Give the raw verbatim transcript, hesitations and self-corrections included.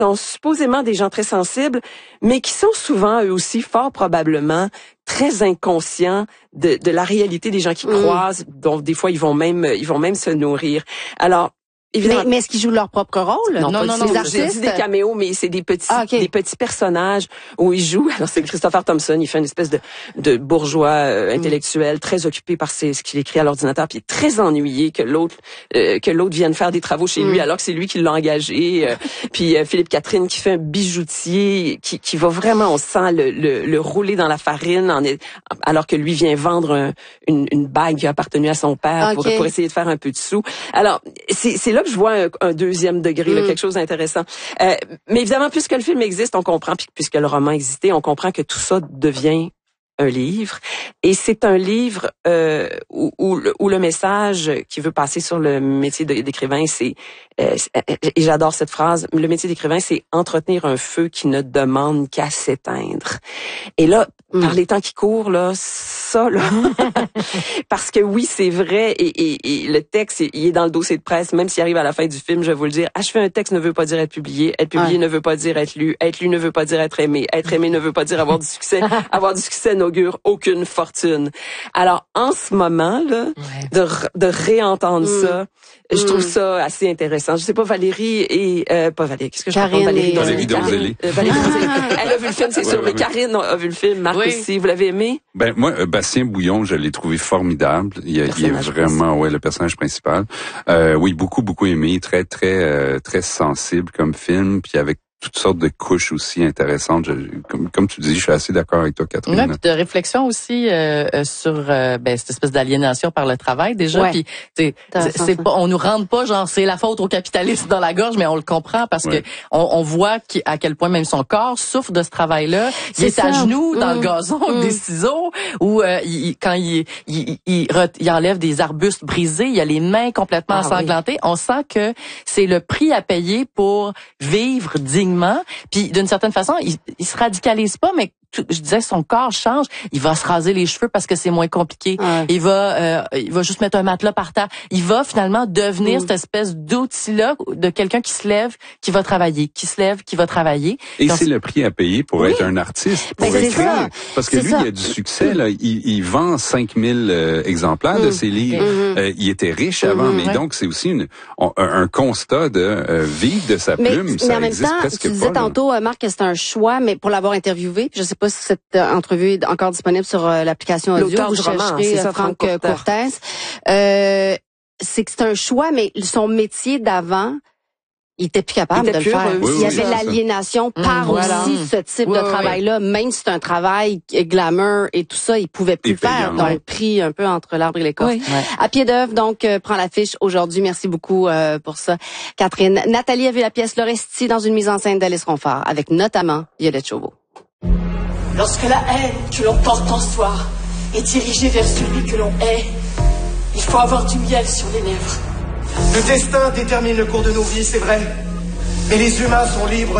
sont supposément des gens très sensibles, mais qui sont souvent, eux aussi, fort probablement, très inconscients de, de la réalité des gens qui mmh. croisent, dont des fois, ils vont même, ils vont même se nourrir. Alors, évidemment, mais, mais est-ce qu'ils jouent leur propre rôle? Non, non, non, non. J'ai dit des caméos, mais c'est des petits, ah, okay. des petits personnages où ils jouent. Alors, c'est Christopher Thompson. Il fait une espèce de, de bourgeois euh, intellectuel, mm. très occupé par ses, ce qu'il écrit à l'ordinateur, puis très ennuyé que l'autre, euh, que l'autre vienne faire des travaux chez mm. lui, alors que c'est lui qui l'a engagé. Euh, puis euh, Philippe Catherine qui fait un bijoutier, qui, qui va vraiment, on sent le, le, le rouler dans la farine, en, alors que lui vient vendre un, une, une bague qui a appartenu à son père okay. pour, pour essayer de faire un peu de sous. Alors, c'est, c'est là que je vois un, un deuxième degré, là, mm. quelque chose d'intéressant. Euh, mais évidemment, puisque le film existe, on comprend, puis puisque le roman existait, on comprend que tout ça devient un livre. Et c'est un livre euh, où, où, le, où le message qui veut passer sur le métier d'écrivain, c'est, euh, et j'adore cette phrase, le métier d'écrivain, c'est entretenir un feu qui ne demande qu'à s'éteindre. Et là, mm. par les temps qui courent, là, ça, là, parce que oui, c'est vrai, et, et, et le texte, il est dans le dossier de presse, même s'il arrive à la fin du film, je vais vous le dire, achever un texte ne veut pas dire être publié, être publié ouais. ne veut pas dire être lu, être lu ne veut pas dire être aimé, être aimé ne veut pas dire avoir du succès, avoir du succès n'augure aucune fortune. Alors, en ce moment, là, ouais. de, de réentendre mm. ça, mm. je trouve ça assez intéressant. Je sais pas, Valérie et, euh, pas Valérie, qu'est-ce que je raconte? Valérie Valérie Donzelli. Euh, Valérie Donzelli. Elle a vu le film, c'est ouais, sûr, ouais, mais ouais. Karine a vu le film, Marc oui. aussi. Vous l'avez aimé? Ben, moi, euh, Bastien Bouillon, je l'ai trouvé formidable. Il, a, il est vraiment, ouais, le personnage principal. Euh, oui, beaucoup, beaucoup aimé. Très, très, euh, très sensible comme film. Puis avec toutes sortes de couches aussi intéressantes. Je, comme, comme tu dis, je suis assez d'accord avec toi, Catherine. Ouais, puis de réflexion aussi euh, sur euh, ben, cette espèce d'aliénation par le travail déjà. Puis c'est, c'est pas, on nous rentre pas genre c'est la faute au capitalisme dans la gorge, mais on le comprend parce ouais. que on, on voit à quel point même son corps souffre de ce travail-là. Il est à genoux mmh. dans le gazon mmh. avec des ciseaux, ou euh, il, quand il, il, il, il enlève des arbustes brisés, il a les mains complètement ah, ensanglantées. Oui. On sent que c'est le prix à payer pour vivre dignement. Puis d'une certaine façon, il, il se radicalise pas, mais tout, je disais son corps change. Il va se raser les cheveux parce que c'est moins compliqué. Ouais. Il va, euh, il va juste mettre un matelas par terre. Il va finalement devenir mm. cette espèce d'outil-là de quelqu'un qui se lève, qui va travailler, qui se lève, qui va travailler. Et donc, c'est le prix à payer pour oui. être un artiste, pour ben, écrire. Parce que lui, ça. il a du succès. Là, il, il vend cinq mille euh, exemplaires mm. de ses livres. Mm-hmm. Euh, il était riche avant, mm-hmm. mais ouais. donc c'est aussi une, un, un constat de euh, vivre de sa plume. Mais, ça mais en même existe temps, presque tu disais pas, tantôt, Marc, que c'est un choix, mais pour l'avoir interviewé, puis je sais pas si cette euh, entrevue est encore disponible sur euh, l'application audio. L'auteur vous du roman, chercherez c'est ça, Franck Franck Courtès. Euh, c'est que c'est un choix, mais son métier d'avant, il était plus capable était de le faire. Oui, il y avait l'aliénation par mmh, voilà. aussi ce type oui, de travail-là, oui. même si c'est un travail glamour et tout ça, il pouvait plus le faire. Donc, ouais. pris un peu entre l'arbre et l'écorce. Oui. Ouais. À pied d'œuvre, donc, euh, prend l'affiche aujourd'hui. Merci beaucoup euh, pour ça, Catherine. Nathalie a vu la pièce L'Orestie dans une mise en scène d'Alice Ronfort, avec notamment Violette Chauveau. Lorsque la haine que l'on porte en soi est dirigée vers celui que l'on hait, il faut avoir du miel sur les lèvres. Le destin détermine le cours de nos vies, c'est vrai. Mais les humains sont libres